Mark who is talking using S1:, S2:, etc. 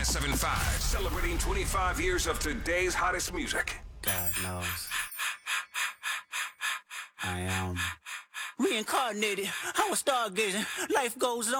S1: 975, celebrating 25 years of today's hottest music.
S2: God knows. I am reincarnated. I was stargazing. Life goes on.